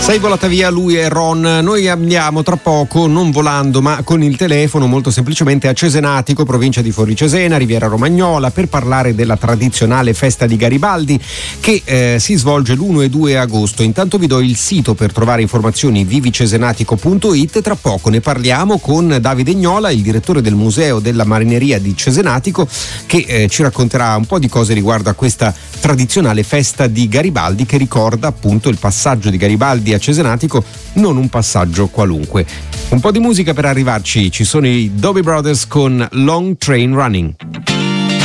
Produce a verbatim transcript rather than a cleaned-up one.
Sei volata via lui e Ron. Noi andiamo tra poco, non volando ma con il telefono, molto semplicemente a Cesenatico, provincia di Forlì Cesena, Riviera Romagnola, per parlare della tradizionale festa di Garibaldi che eh, si svolge l'primo e due agosto. Intanto vi do il sito per trovare informazioni: vivicesenatico punto it. Tra poco ne parliamo con Davide Gnola, il direttore del Museo della Marineria di Cesenatico, che eh, ci racconterà un po' di cose riguardo a questa tradizionale festa di Garibaldi, che ricorda appunto il passaggio di Garibaldi a Cesenatico, non un passaggio qualunque. Un po' di musica per arrivarci, ci sono i Doobie Brothers con Long Train Running.